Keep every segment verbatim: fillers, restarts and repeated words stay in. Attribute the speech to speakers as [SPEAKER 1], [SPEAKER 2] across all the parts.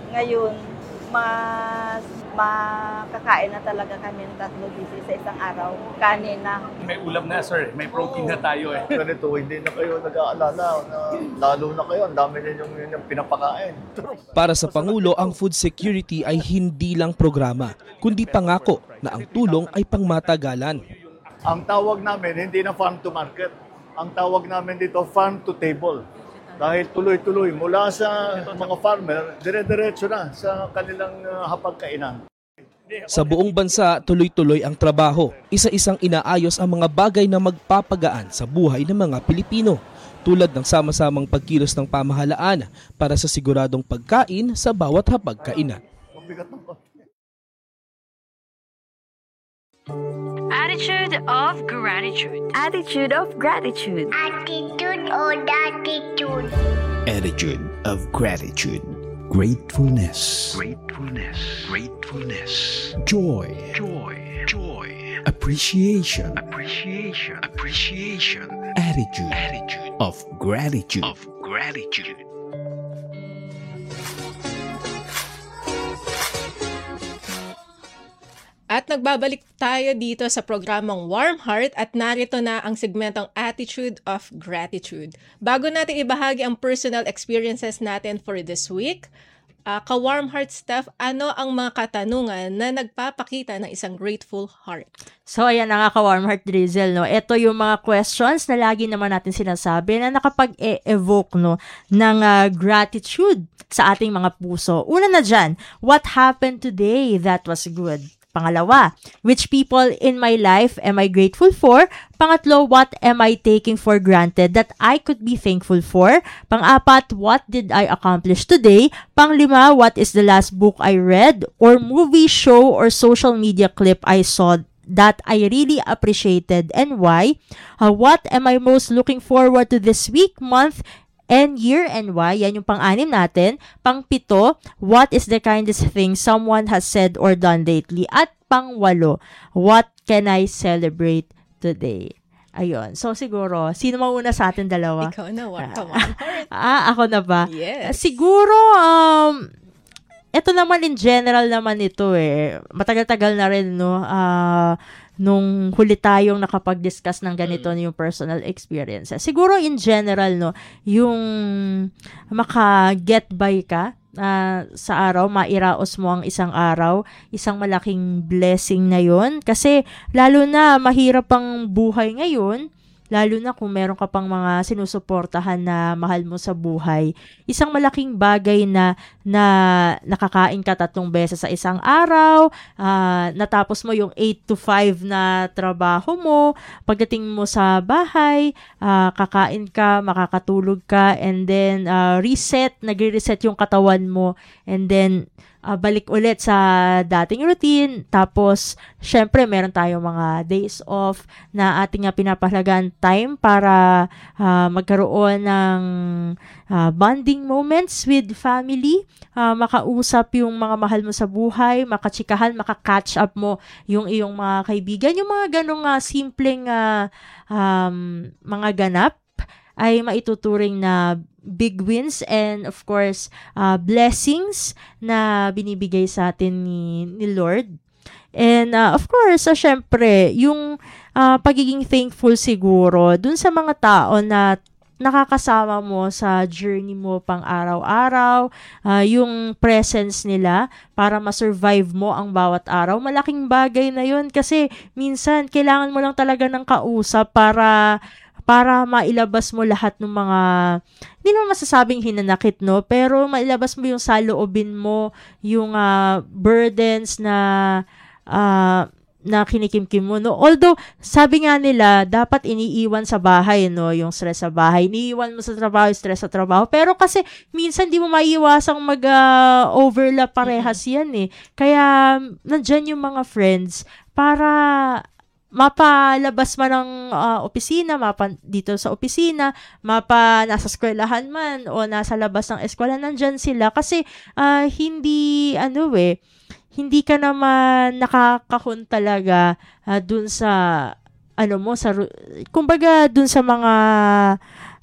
[SPEAKER 1] Ngayon, mas makakain na talaga kami ng tatlo beses sa isang araw. Kanin na.
[SPEAKER 2] May ulam na, sir. May protein na tayo eh.
[SPEAKER 3] Ganito, hindi na kayo nag-aalala na lalo na kayo, ang dami ninyong yung pinapakain.
[SPEAKER 4] Para sa Pangulo, ang food security ay hindi lang programa, kundi pangako na ang tulong ay pangmatagalan.
[SPEAKER 3] Ang tawag namin, hindi na farm to market. Ang tawag namin dito, farm to table. Dahil tuloy-tuloy, mula sa mga farmer, dire-diretso na sa kanilang uh, hapagkainan.
[SPEAKER 4] Sa buong bansa, tuloy-tuloy ang trabaho. Isa-isang inaayos ang mga bagay na magpapagaan sa buhay ng mga Pilipino, tulad ng sama-samang pagkilos ng pamahalaan para sa siguradong pagkain sa bawat hapagkainan.
[SPEAKER 5] Attitude of gratitude.
[SPEAKER 6] Attitude of gratitude.
[SPEAKER 7] Attitude or attitude.
[SPEAKER 8] Attitude of gratitude. Gratefulness.
[SPEAKER 9] Gratefulness. Gratefulness.
[SPEAKER 8] Joy.
[SPEAKER 9] Joy. Joy.
[SPEAKER 8] Appreciation.
[SPEAKER 9] Appreciation. Appreciation.
[SPEAKER 8] Attitude.
[SPEAKER 9] Attitude
[SPEAKER 8] of gratitude.
[SPEAKER 9] of gratitude.
[SPEAKER 10] At nagbabalik tayo dito sa programang Warm Heart at narito na ang segmentong Attitude of Gratitude. Bago natin ibahagi ang personal experiences natin for this week, uh, ka-Warm Heart Steph, ano ang mga katanungan na nagpapakita ng isang grateful heart?
[SPEAKER 6] So, ayan na nga ka-Warm Heart Drizzle, no? Ito yung mga questions na lagi naman natin sinasabi na nakapag-e-evoke, no, ng uh, gratitude sa ating mga puso. Una na dyan, what happened today that was good? Pangalawa, which people in my life am I grateful for? Pangatlo, what am I taking for granted that I could be thankful for? Pang-apat, what did I accomplish today? Panglima, what is the last book I read or movie, show, or social media clip I saw that I really appreciated and why? Uh, what am I most looking forward to this week, month, and year and why? Yan yung pang-anim natin. Pang-pito, what is the kindest thing someone has said or done lately? At pang-walo, what can I celebrate today? Ayun. So, siguro, sino mauna sa atin dalawa?
[SPEAKER 10] Ikaw na, what? Come on.
[SPEAKER 6] Ah, ako na ba?
[SPEAKER 10] Yes.
[SPEAKER 6] Siguro, um, ito naman in general naman ito eh. Matagal-tagal na rin, no? Ah, uh, nung huli tayong nakapag-discuss ng ganito mm. yung personal experiences. Siguro in general, no, yung maka-get by ka uh, sa araw, mairaos mo ang isang araw, isang malaking blessing na yun. Kasi lalo na mahirap ang buhay ngayon, lalo na kung meron ka pang mga sinusuportahan na mahal mo sa buhay, isang malaking bagay na, na nakakain ka tatlong beses sa isang araw, uh, natapos mo yung eight to five na trabaho mo, pagdating mo sa bahay, uh, kakain ka, makakatulog ka, and then uh, reset, nagre-reset yung katawan mo, and then Uh, balik ulit sa dating routine. Tapos, syempre, meron tayong mga days off na ating uh, pinapahalagan time para uh, magkaroon ng uh, bonding moments with family, uh, makausap yung mga mahal mo sa buhay, makachikahan, makakatch up mo yung iyong mga kaibigan. Yung mga ganong uh, simpleng uh, um, mga ganap ay maituturing na big wins and of course uh, blessings na binibigay sa atin ni, ni Lord. And uh, of course, uh, syempre, yung uh, pagiging thankful siguro dun sa mga tao na nakakasama mo sa journey mo pang araw-araw, uh, yung presence nila para ma-survive mo ang bawat araw. Malaking bagay na yun kasi minsan kailangan mo lang talaga ng kausap para para mailabas mo lahat ng mga, hindi naman masasabing hinanakit, no? Pero mailabas mo yung saloobin mo, yung uh, burdens na uh, na kinikimkim mo, no? Although, sabi nga nila, dapat iniiwan sa bahay, no? Yung stress sa bahay. Iniiwan mo sa trabaho, stress sa trabaho. Pero kasi, minsan di mo maiiwasang mag-overlap uh, parehas yan, eh. Kaya, nandyan yung mga friends para mapalabas man ng uh, opisina, mapa dito sa opisina, mapa nasa eskwelahan man o nasa labas ng eskwela, nandyan sila kasi uh, hindi ano eh, hindi ka naman nakakahon talaga uh, dun sa ano mo sa kumbaga dun sa mga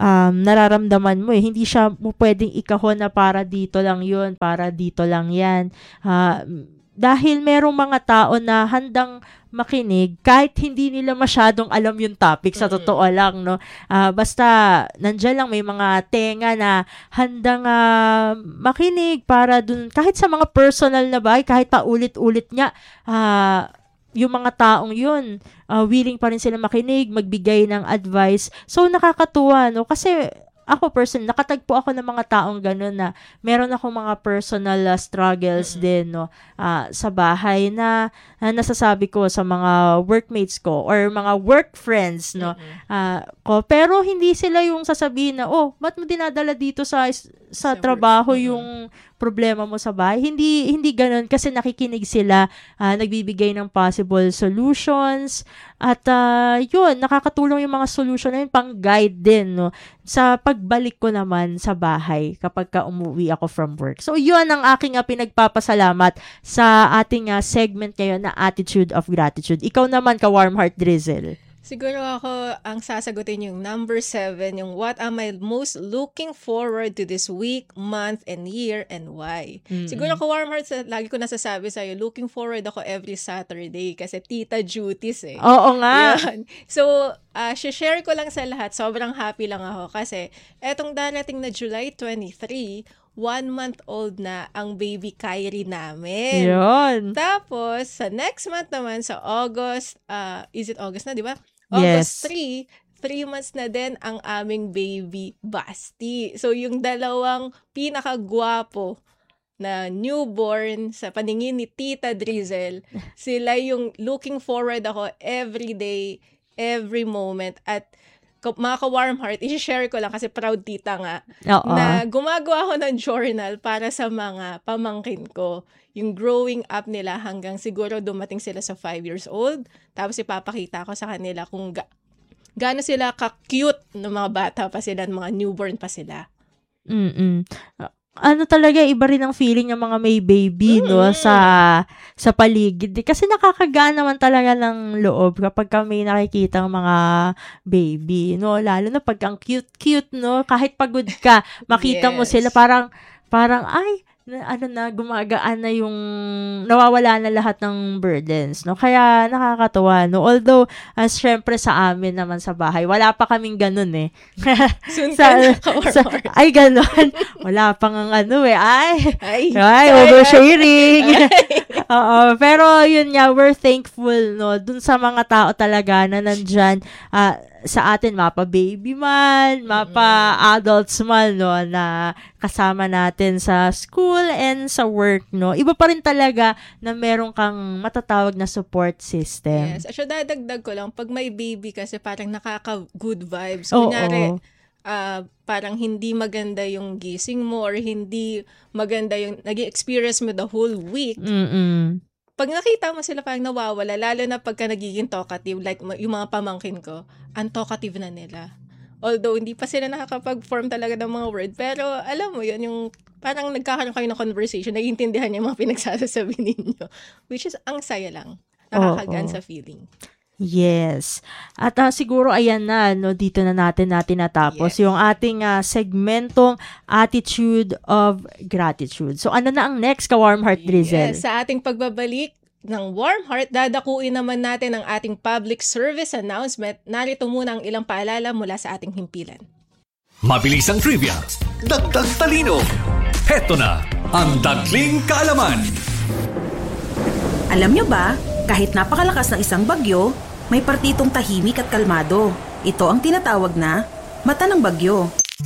[SPEAKER 6] um, nararamdaman mo eh. Hindi siya mo pwedeng ikahon na para dito lang yun, para dito lang yan. Uh, dahil merong mga tao na handang makinig kahit hindi nila masyadong alam yung topic, sa totoo lang, no. Uh, basta nandiyan lang may mga tenga na handang uh, makinig para dun, kahit sa mga personal na bagay, kahit pa ulit-ulit nga, uh, yung mga taong yun, uh, willing pa rin sila makinig, magbigay ng advice. So, nakakatuwa, no? Kasi, ako person, nakatagpo ako ng mga taong gano'n na meron ako mga personal uh, struggles mm-hmm. din, no? Uh, sa bahay na uh, nasasabi ko sa mga workmates ko or mga work friends, no? Mm-hmm. Uh, ko. Pero, hindi sila yung sasabihin na, oh, ba't mo dinadala dito sa, sa, sa trabaho work? Yung problema mo sa bahay. Hindi hindi ganoon kasi nakikinig sila, uh, nagbibigay ng possible solutions at uh, yun, nakakatulong yung mga solution na yun pang guide din, no, sa pagbalik ko naman sa bahay kapag ka umuwi ako from work. So yun ang aking uh, pinagpapasalamat sa ating uh, segment ngayon na Attitude of Gratitude. Ikaw naman, ka Warm Heart Drizzle.
[SPEAKER 10] Siguro ako, ang sasagutin yung number seven, yung what am I most looking forward to this week, month, and year, and why? Mm-hmm. Siguro ako, Warm Hearts, lagi ko nasasabi sa'yo, looking forward ako every Saturday kasi tita duties eh.
[SPEAKER 6] Oo nga.
[SPEAKER 10] Yan. So, uh, share ko lang sa lahat, sobrang happy lang ako kasi etong darating na July twenty-third, one month old na ang baby Kyrie namin.
[SPEAKER 6] Yun.
[SPEAKER 10] Tapos, sa next month naman, sa August, uh, is it August na, di ba? August
[SPEAKER 6] yes.
[SPEAKER 10] three, three months na din ang aming baby Basti. So, yung dalawang pinakagwapo na newborn sa paningin ni Tita Drizzle, sila yung looking forward ako every day, every moment. At mga ka-Warm Heart, i-share ko lang kasi proud tita nga,
[SPEAKER 6] Uh-oh.
[SPEAKER 10] na gumagawa ako ng journal para sa mga pamangkin ko. Yung growing up nila hanggang siguro dumating sila sa five years old. Tapos ipapakita ko sa kanila kung ga- gaano sila ka-cute ng mga bata pa sila, mga newborn pa sila.
[SPEAKER 6] Mm-mm. Ano talaga, iba rin ang feeling ng mga may baby, mm-hmm. no, sa sa paligid. Kasi nakakagaan naman talaga ng loob kapag kami nakikita ng mga baby, no, lalo na pag ang cute-cute, no, kahit pagod ka, makita yes. mo sila parang, parang, ay, ano na, gumagaan na yung, nawawala na lahat ng burdens, no? Kaya, nakakatuwa, no? Although, as syempre sa amin naman sa bahay, wala pa kaming ganun, eh.
[SPEAKER 10] Soon
[SPEAKER 6] sa,
[SPEAKER 10] ka na,
[SPEAKER 6] sa, ay, ganun. Wala pang ang ano, eh. Ay,
[SPEAKER 10] ay,
[SPEAKER 6] ay oversharing. Oo. Pero, yun nga, we're thankful, no? Dun sa mga tao talaga na nandyan, ah, uh, sa atin, mapa baby man, mapa adults man, no, na kasama natin sa school and sa work, no. Iba pa rin talaga na meron kang matatawag na support system.
[SPEAKER 10] Yes. Actually, dadagdag ko lang, pag may baby kasi parang nakaka-good vibes.
[SPEAKER 6] Oo,
[SPEAKER 10] Kunyari, uh, parang hindi maganda yung gising mo or hindi maganda yung nag-experience mo the whole week.
[SPEAKER 6] Mm-mm.
[SPEAKER 10] Pag nakita mo sila parang nawawala, lalo na pagka nagiging talkative, like yung mga pamangkin ko, ang talkative na nila. Although, hindi pa sila nakakapag-form talaga ng mga word, pero alam mo yun, yung parang nagkakaroon kayo ng conversation, naiintindihan niya yung mga pinagsasasabi ninyo, which is ang saya lang. Nakakagaan sa feeling.
[SPEAKER 6] Yes. At uh, siguro ayan na, no, dito na natin natin natapos yes. yung ating uh, segmentong Attitude of Gratitude. So ano na ang next, ka Warm Heart Drizzle?
[SPEAKER 10] Yes, sa ating pagbabalik ng Warm Heart, dadakuin naman natin ang ating public service announcement. Narito muna ang ilang paalala mula sa ating himpilan.
[SPEAKER 11] Mabilisang trivia, dagdag talino. Heto na ang Dagling Kaalaman.
[SPEAKER 12] Alam nyo ba, kahit napakalakas ng isang bagyo, may partitong tahimik at kalmado. Ito ang tinatawag na mata ng bagyo.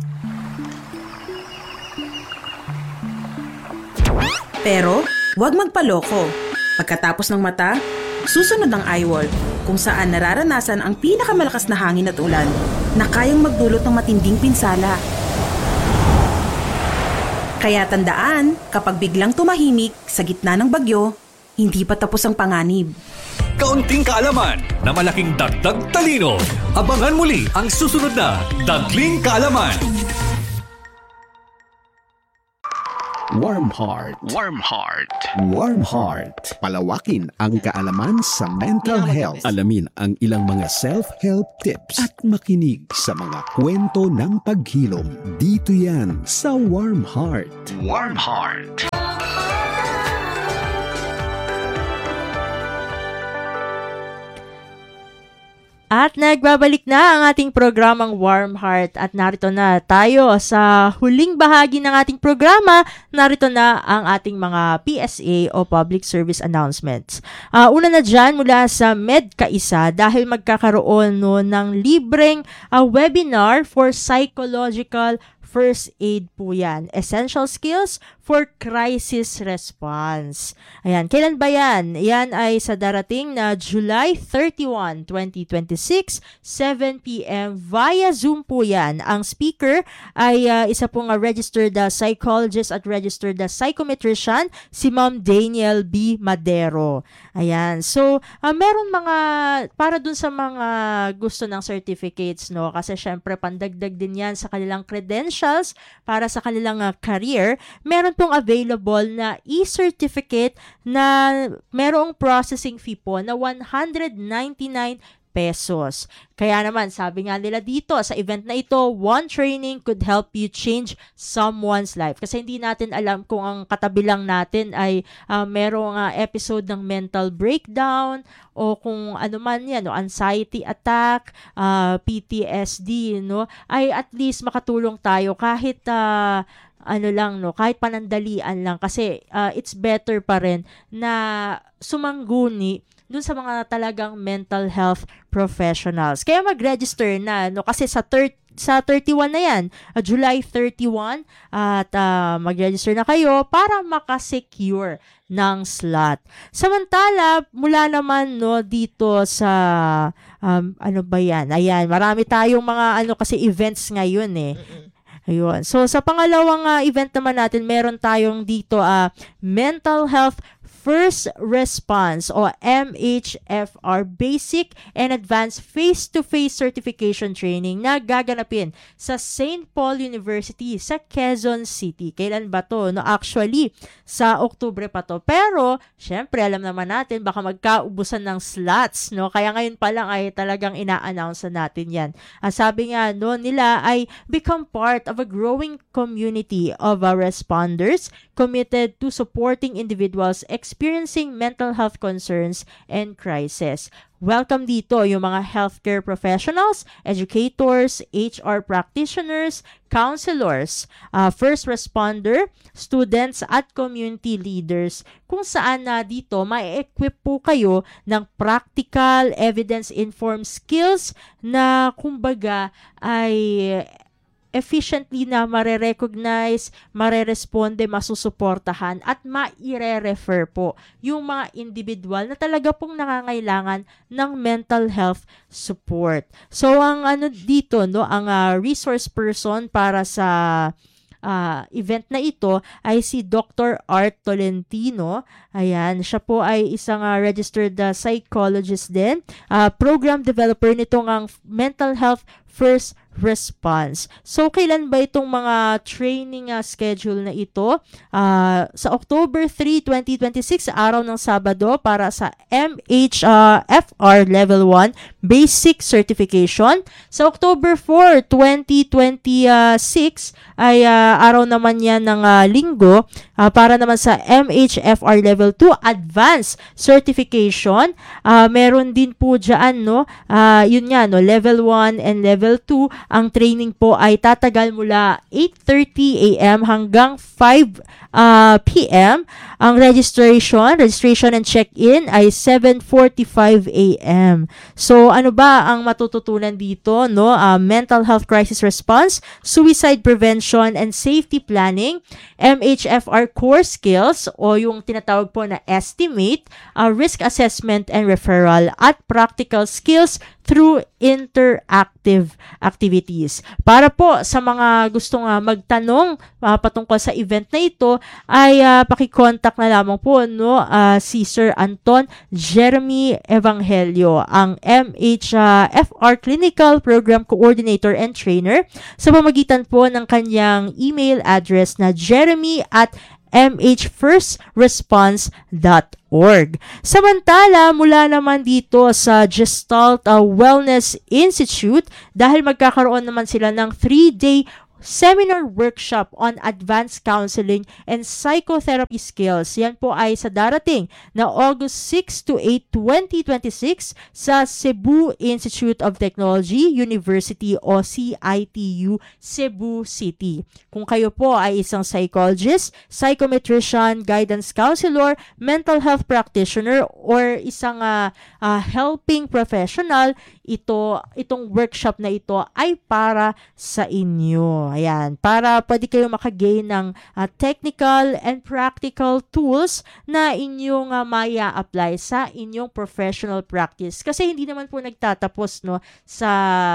[SPEAKER 12] Pero, huwag magpaloko. Pagkatapos ng mata, susunod ang eyewall, kung saan nararanasan ang pinakamalakas na hangin at ulan na kayang magdulot ng matinding pinsala. Kaya tandaan, kapag biglang tumahimik sa gitna ng bagyo, hindi pa tapos ang panganib.
[SPEAKER 11] Kaunting kaalaman na malaking dagdag talino. Abangan muli ang susunod na Dagling Kaalaman.
[SPEAKER 8] Warm Heart.
[SPEAKER 9] Warm Heart.
[SPEAKER 8] Warm Heart. Palawakin ang kaalaman sa mental health. Alamin ang ilang mga self-help tips at makinig sa mga kwento ng paghilom. Dito yan sa Warm Heart.
[SPEAKER 9] Warm Heart.
[SPEAKER 6] At nagbabalik na ang ating programang Warm Heart at narito na tayo sa huling bahagi ng ating programa. Narito na ang ating mga P S A o Public Service Announcements. Uh, una na dyan mula sa MedCaisa dahil magkakaroon no, ng libreng uh, webinar for psychological first aid po yan. Essential skills for crisis response. Ayan, kailan ba yan? Yan ay sa darating na July thirty-first, twenty twenty-six, seven p.m. via Zoom po yan. Ang speaker ay uh, isa pong uh, registered uh, psychologist at registered uh, psychometrician, si Ma'am Daniel B. Madero. Ayan, so uh, meron mga, para dun sa mga gusto ng certificates, no? Kasi syempre pandagdag din yan sa kanilang credentials para sa kanilang uh, career. Meron pong available na e-certificate na merong processing fee po na one hundred ninety-nine pesos. Kaya naman, sabi nga nila dito sa event na ito, one training could help you change someone's life. Kasi hindi natin alam kung ang katabilang natin ay uh, merong uh, episode ng mental breakdown o kung ano man yan, no, anxiety attack, uh, P T S D, no, ay at least makatulong tayo kahit uh, ano lang, no, kahit panandalian lang kasi uh, it's better pa rin na sumangguni dun sa mga talagang mental health professionals. Kaya mag-register na, no, kasi sa third sa thirty-one na yan, uh, July thirty-first, at uh, mag-register na kayo para makasecure ng slot. Samantala, mula naman no dito sa um, ano ba yan? Ayan, marami tayong mga ano kasi events ngayon eh. Ayun. So, sa pangalawang uh, event naman natin, meron tayong dito uh, Mental Health First Response o M H F R Basic and Advanced Face-to-Face Certification Training na gaganapin sa Saint Paul University sa Quezon City. Kailan ba to? No, actually, sa Oktubre pa to. Pero, syempre, alam naman natin, baka magkaubusan ng slots, no? Kaya ngayon pa lang ay talagang ina-announce na natin yan. Uh, sabi nga, no, nila ay become part of a growing community of uh, responders committed to supporting individuals experiencing mental health concerns and crisis. Welcome dito yung mga healthcare professionals, educators, H R practitioners, counselors, uh, first responder, students at community leaders kung saan na uh, dito ma-equip po kayo ng practical, evidence-informed skills na kumbaga ay efficiently na mare-recognize, mare-responde, masusuportahan at maire-refer po yung mga individual na talaga pong nangangailangan ng mental health support. So ang ano dito no, ang uh, resource person para sa Uh, event na ito ay si Doctor Art Tolentino. Ayan, siya po ay isang uh, registered uh, psychologist din. Uh, program developer nitong ang Mental Health First Response. So, kailan ba itong mga training uh, schedule na ito? Uh, sa October third, twenty twenty-six, araw ng Sabado para sa M H F R Level one Basic Certification. Sa October fourth, twenty twenty-six ay uh, araw naman yan ng uh, linggo uh, para naman sa M H F R Level two Advanced Certification. Uh, meron din po dyan, no? Uh, yun nga, no? Level one and Level two. Ang training po ay tatagal mula eight thirty a.m. hanggang five uh, p.m. Ang registration, registration and check-in ay seven forty-five a.m. So, ano ba ang matututunan dito, no? Uh, mental health crisis response, suicide prevention and safety planning, M H F R core skills o yung tinatawag po na estimate, uh, risk assessment and referral at practical skills through interactive activities. Para po sa mga gustong uh, magtanong uh, patungkol sa event na ito, ay uh, paki-contact na lamang po no uh, si Sir Anton Jeremy Evangelio, ang M H F R Clinical Program Coordinator and Trainer, sa pamamagitan po ng kanyang email address na jeremy at m h first response dot org. Samantala, mula naman dito sa Gestalt uh, Wellness Institute, dahil magkakaroon naman sila ng three-day seminar workshop on advanced counseling and psychotherapy skills. Yan po ay sa darating na August sixth to eighth, twenty twenty-six sa Cebu Institute of Technology University o C I T U Cebu City. Kung kayo po ay isang psychologist, psychometrician, guidance counselor, mental health practitioner, or isang uh, uh, helping professional, ito itong workshop na ito ay para sa inyo. Ayan, para pwede kayo makagain ng uh, technical and practical tools na inyong uh, maya apply sa inyong professional practice. Kasi hindi naman po nagtatapos no sa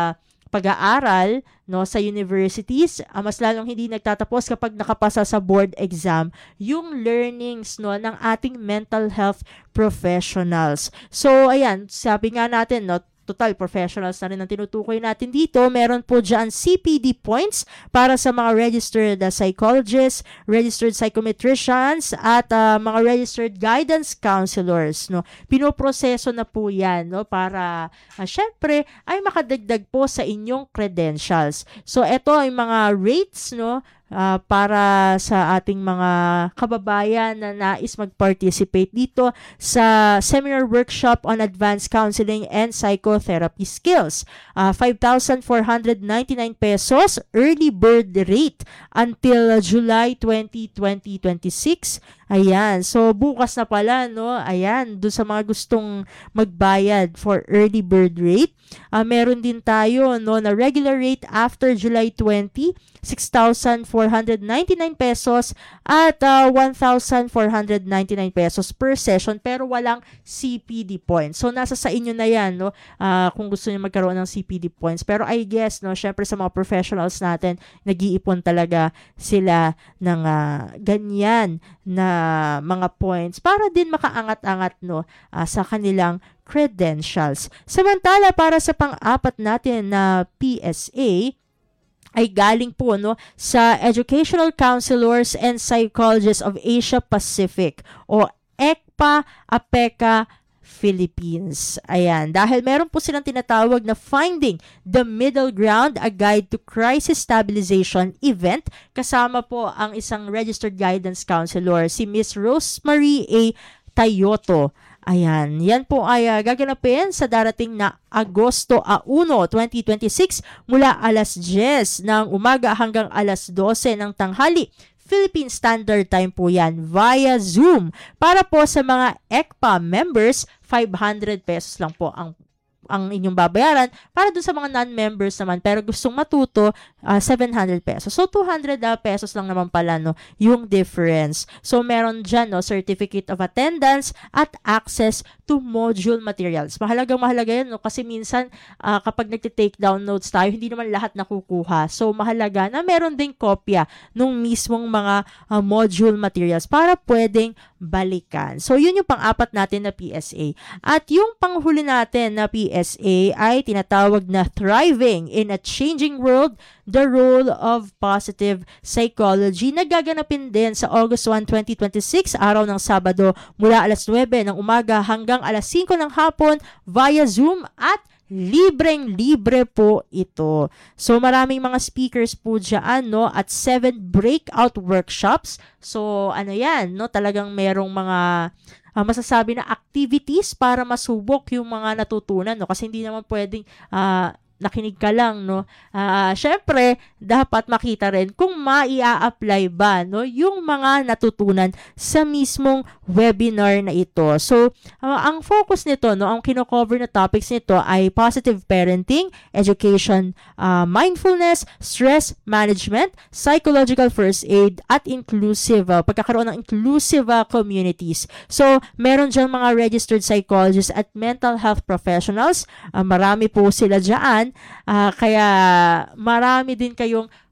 [SPEAKER 6] pag-aaral no sa universities, uh, mas lalong hindi nagtatapos kapag nakapasa sa board exam yung learnings no ng ating mental health professionals. So ayan, sabi nga natin no, total professionals na rin ang tinutukoy natin dito. Meron po dyan C P D points para sa mga registered uh, psychologists, registered psychometricians, at uh, mga registered guidance counselors. No? Pinoproseso na po yan no? Para uh, syempre ay makadagdag po sa inyong credentials. So ito ay mga rates no Uh, para sa ating mga kababayan na nais mag-participate dito sa seminar workshop on advanced counseling and psychotherapy skills. Uh, five thousand four hundred ninety-nine pesos early bird rate until July twentieth, twenty twenty-six. Ayan, so bukas na pala, no? Ayan, doon sa mga gustong magbayad for early bird rate. Uh, meron din tayo, no, na regular rate after July twentieth, six thousand four hundred ninety-nine pesos at uh, one thousand four hundred ninety-nine pesos per session, pero walang C P D points. So, nasa sa inyo na yan, no, uh, kung gusto niyo magkaroon ng C P D points. Pero I guess, no, syempre sa mga professionals natin, nag-iipon talaga sila ng uh, ganyan na mga points para din makaangat-angat no uh, sa kanilang credentials. Samantala, para sa pang-apat natin na P S A ay galing po no sa Educational Counselors and Psychologists of Asia Pacific o E C P A A P E C A Philippines. Ayan, dahil meron po silang tinatawag na Finding the Middle Ground, a Guide to Crisis Stabilization event. Kasama po ang isang registered guidance counselor, si Miss Rosemary A. Tayoto. Ayan, yan po ay uh, gaganapin sa darating na Agosto one, twenty twenty-six mula alas diyes ng umaga hanggang alas dose ng tanghali. Philippine Standard Time po yan via Zoom. Para po sa mga E C P A members, five hundred pesos lang po ang ang inyong babayaran. Para dun sa mga non-members naman, pero gustong matuto, uh, seven hundred pesos. So, two hundred uh, pesos lang naman pala, no, yung difference. So, meron dyan, no, certificate of attendance at access to module materials. Mahalagang mahalaga yan, no, kasi minsan, uh, kapag nagtitake down notes tayo, hindi naman lahat nakukuha. So, mahalaga na meron ding kopya nung mismong mga uh, module materials para pwedeng balikan. So, yun yung pang-apat natin na P S A. At yung panghuli natin na P S A ay tinatawag na Thriving in a Changing World, the Role of Positive Psychology. Nagaganapin din sa August first, twenty twenty-six, araw ng Sabado, mula alas nuwebe ng umaga hanggang alas singko ng hapon via Zoom at libreng-libre po ito. So, maraming mga speakers po dyan, no? At seven breakout workshops. So, ano yan, no? Talagang merong mga uh, masasabi na activities para masubok yung mga natutunan, no? Kasi hindi naman pwedeng uh, nakinig ka lang, no? Uh, syempre, dapat makita rin kung mai-apply ba, no, yung mga natutunan sa mismong webinar na ito. So, uh, ang focus nito, no, ang kino-cover na topics nito ay positive parenting, education, uh, mindfulness, stress management, psychological first aid, at inclusive, uh, pagkakaroon ng inclusive uh, communities. So, meron dyan mga registered psychologists at mental health professionals. Uh, marami po sila dyan. Uh, kaya marami din kayong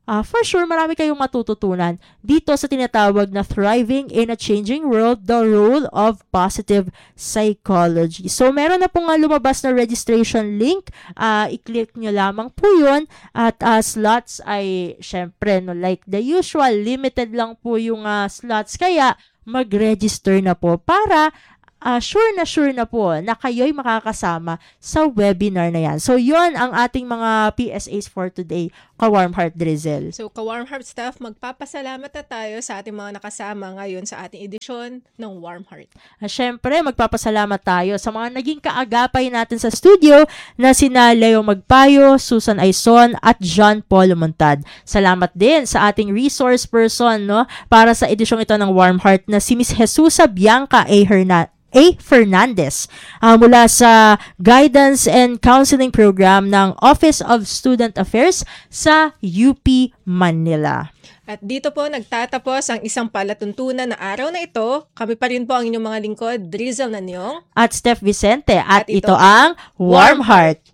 [SPEAKER 6] uh, for sure marami kayong matututunan dito sa tinatawag na Thriving in a Changing World, the Role of Positive Psychology. So, meron na po nga lumabas na registration link. Uh, i-click nyo lamang po yun. At uh, slots ay, syempre, no, like the usual, limited lang po yung uh, slots. Kaya, mag-register na po para Uh, sure na sure na po na kayo'y makakasama sa webinar na yan. So, yon ang ating mga P S As for today, Ka-Warm Heart Drizzle.
[SPEAKER 10] So, Ka-Warm Heart staff, magpapasalamat na tayo sa ating mga nakasama ngayon sa ating edisyon ng Warm Heart.
[SPEAKER 6] Uh, Siyempre, magpapasalamat tayo sa mga naging kaagapay natin sa studio na sina Leo Magpayo, Susan Aison, at John Paul Montad. Salamat din sa ating resource person, no, para sa edisyong ito ng Warm Heart na si Miss Jesusa Bianca A. Hernandez. A. Fernandez uh, mula sa Guidance and Counseling Program ng Office of Student Affairs sa U P Manila.
[SPEAKER 10] At dito po nagtatapos ang isang palatuntunan na araw na ito. Kami pa rin po ang inyong mga lingkod, Drizzle Nanyong
[SPEAKER 6] at Steph Vicente. At,
[SPEAKER 10] at ito,
[SPEAKER 6] ito ang Warm Heart.